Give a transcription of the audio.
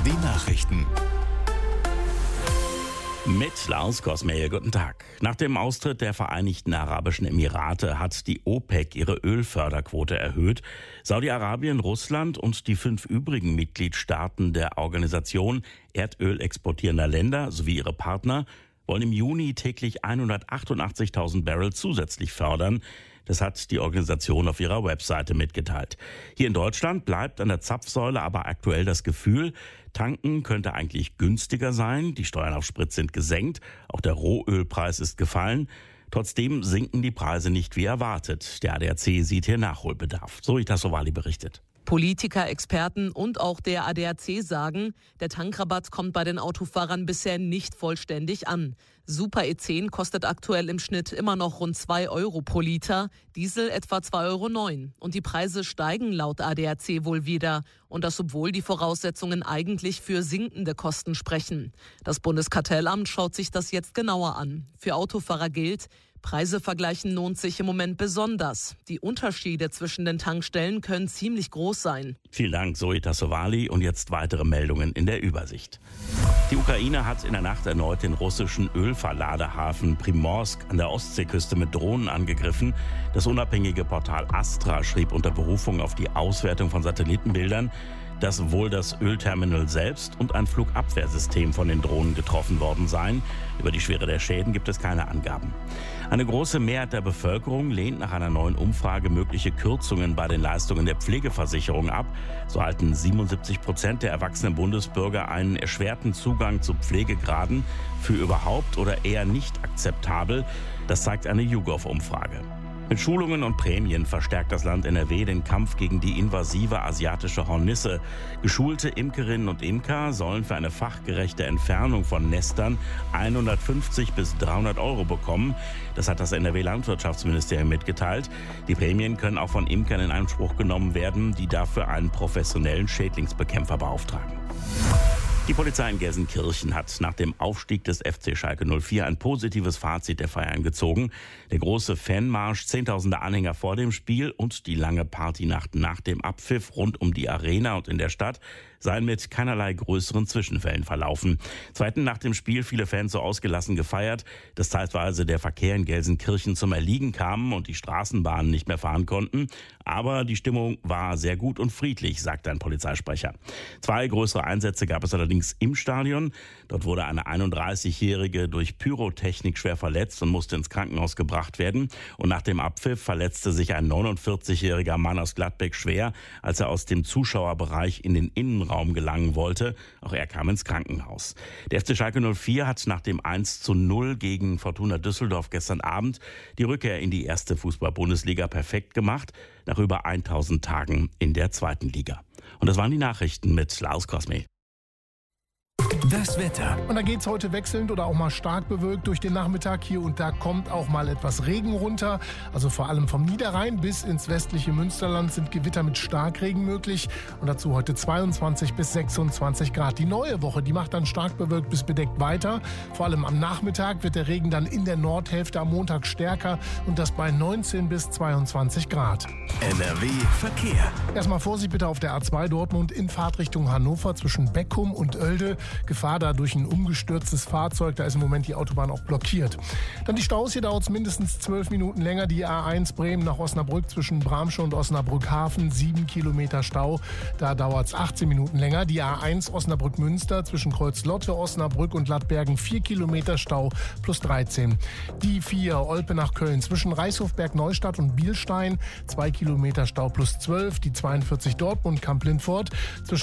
Die Nachrichten. Mit Lars Kosmeyer, guten Tag. Nach dem Austritt der Vereinigten Arabischen Emirate hat die OPEC ihre Ölförderquote erhöht. Saudi-Arabien, Russland und die 5 übrigen Mitgliedstaaten der Organisation Erdöl exportierender Länder sowie ihre Partner wollen im Juni täglich 188.000 Barrel zusätzlich fördern. Das hat die Organisation auf ihrer Webseite mitgeteilt. Hier in Deutschland bleibt an der Zapfsäule aber aktuell das Gefühl, tanken könnte eigentlich günstiger sein. Die Steuern auf Sprit sind gesenkt. Auch der Rohölpreis ist gefallen. Trotzdem sinken die Preise nicht wie erwartet. Der ADAC sieht hier Nachholbedarf. So wie Tassovali berichtet. Politiker, Experten und auch der ADAC sagen, der Tankrabatt kommt bei den Autofahrern bisher nicht vollständig an. Super E10 kostet aktuell im Schnitt immer noch rund 2 Euro pro Liter, Diesel etwa 2,09 Euro. Und die Preise steigen laut ADAC wohl wieder. Und das, obwohl die Voraussetzungen eigentlich für sinkende Kosten sprechen. Das Bundeskartellamt schaut sich das jetzt genauer an. Für Autofahrer gilt, Preise vergleichen lohnt sich im Moment besonders. Die Unterschiede zwischen den Tankstellen können ziemlich groß sein. Vielen Dank, Zoe Tassovali. Und jetzt weitere Meldungen in der Übersicht. Die Ukraine hat in der Nacht erneut den russischen Ölverladehafen Primorsk an der Ostseeküste mit Drohnen angegriffen. Das unabhängige Portal Astra schrieb unter Berufung auf die Auswertung von Satellitenbildern, dass wohl das Ölterminal selbst und ein Flugabwehrsystem von den Drohnen getroffen worden seien. Über die Schwere der Schäden gibt es keine Angaben. Eine große Mehrheit der Bevölkerung lehnt nach einer neuen Umfrage mögliche Kürzungen bei den Leistungen der Pflegeversicherung ab. So halten 77% der erwachsenen Bundesbürger einen erschwerten Zugang zu Pflegegraden für überhaupt oder eher nicht akzeptabel. Das zeigt eine YouGov-Umfrage. Mit Schulungen und Prämien verstärkt das Land NRW den Kampf gegen die invasive asiatische Hornisse. Geschulte Imkerinnen und Imker sollen für eine fachgerechte Entfernung von Nestern 150 bis 300 Euro bekommen. Das hat das NRW-Landwirtschaftsministerium mitgeteilt. Die Prämien können auch von Imkern in Anspruch genommen werden, die dafür einen professionellen Schädlingsbekämpfer beauftragen. Die Polizei in Gelsenkirchen hat nach dem Aufstieg des FC Schalke 04 ein positives Fazit der Feiern gezogen. Der große Fanmarsch, Zehntausende Anhänger vor dem Spiel und die lange Partynacht nach dem Abpfiff rund um die Arena und in der Stadt seien mit keinerlei größeren Zwischenfällen verlaufen. Zweitens, nach dem Spiel viele Fans so ausgelassen gefeiert, dass zeitweise der Verkehr in Gelsenkirchen zum Erliegen kam und die Straßenbahnen nicht mehr fahren konnten. Aber die Stimmung war sehr gut und friedlich, sagt ein Polizeisprecher. 2 größere Einsätze gab es allerdings im Stadion. Dort wurde eine 31-Jährige durch Pyrotechnik schwer verletzt und musste ins Krankenhaus gebracht werden. Und nach dem Abpfiff verletzte sich ein 49-jähriger Mann aus Gladbeck schwer, als er aus dem Zuschauerbereich in den Innenraum gelangen wollte. Auch er kam ins Krankenhaus. Der FC Schalke 04 hat nach dem 1:0 gegen Fortuna Düsseldorf gestern Abend die Rückkehr in die erste Fußball-Bundesliga perfekt gemacht, nach über 1000 Tagen in der zweiten Liga. Und das waren die Nachrichten mit Lars Kosmeyer. Das Wetter. Und da geht es heute wechselnd oder auch mal stark bewölkt durch den Nachmittag. Hier und da kommt auch mal etwas Regen runter. Also vor allem vom Niederrhein bis ins westliche Münsterland sind Gewitter mit Starkregen möglich. Und dazu heute 22 bis 26 Grad. Die neue Woche, die macht dann stark bewölkt bis bedeckt weiter. Vor allem am Nachmittag wird der Regen dann in der Nordhälfte am Montag stärker. Und das bei 19 bis 22 Grad. NRW Verkehr. Erstmal Vorsicht bitte auf der A2 Dortmund in Fahrtrichtung Hannover zwischen Beckum und Oelde. Gefahr da durch ein umgestürztes Fahrzeug, da ist im Moment die Autobahn auch blockiert. Dann die Staus, hier dauert es mindestens 12 Minuten länger. Die A1 Bremen nach Osnabrück zwischen Bramsche und Osnabrück-Hafen, 7 Kilometer Stau, da dauert es 18 Minuten länger. Die A1 Osnabrück-Münster zwischen Kreuzlotte, Osnabrück und Lattbergen, 4 Kilometer Stau plus 13. Die 4 Olpe nach Köln zwischen Reichshofberg-Neustadt und Bielstein, 2 Kilometer Stau plus 12. Die 42 Dortmund Kamp-Lindfort zwischen